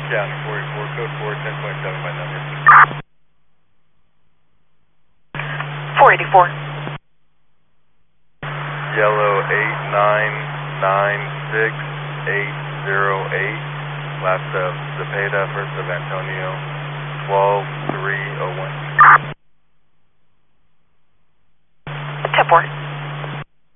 County 44, code 4, 10.7 by number. 484. Yellow 8996808. Last of Zepeda, first of Antonio, 12301. 10-4.